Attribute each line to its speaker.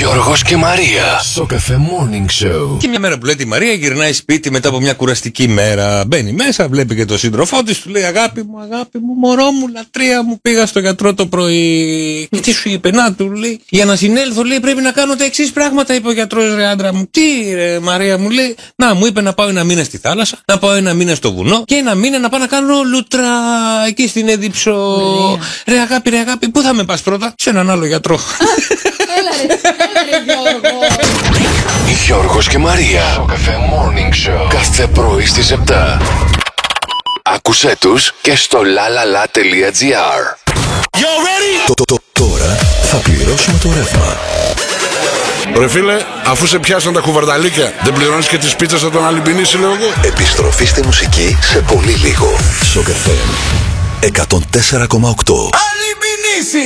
Speaker 1: Γιώργος και Μαρία. Σοκαφέ Morning Show.
Speaker 2: Και μια μέρα που λέει τη Μαρία γυρνάει σπίτι μετά από μια κουραστική μέρα. Μπαίνει μέσα, βλέπει και τον σύντροφό της, του λέει αγάπη μου, μωρό μου, λατρεία μου, πήγα στο γιατρό το πρωί. Και τι σου είπε, να του λέει, για να συνέλθω λέει πρέπει να κάνω τα εξής πράγματα, είπε ο γιατρός, ρε άντρα μου. Τι ρε Μαρία μου, λέει, να μου είπε να πάω ένα μήνα στη θάλασσα, να πάω ένα μήνα στο βουνό και ένα μήνα να πάω να κάνω λούτρα εκεί στην Έδιψο. Ρε αγάπη, πού θα με πας πρώτα? Σε έναν άλλο γιατρό.
Speaker 3: Έλα ρε Γιώργο.
Speaker 1: Γιώργος και Μαρία. Σοκαφέ Morning Show. Κάθε πρωί στις 7. Άκουσέ τους και στο lalala.gr.
Speaker 4: Τώρα θα πληρώσουμε το ρεύμα.
Speaker 5: Ρε φίλε, αφού σε πιάσαν τα κουβαρδαλίκια, δεν πληρώνεις και τις πίτσες από τον Αλυμπινίση, λέω εγώ.
Speaker 4: Επιστροφή στη μουσική σε πολύ λίγο. Σοκαφέ 104,8.